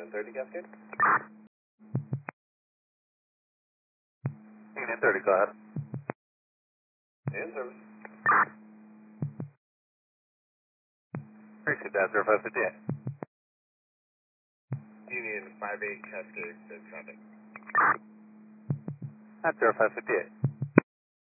Union 30 Cascade. Union 30, go ahead. In service. Receive that 0558. Union 58 Cascade, traffic. That's 0558.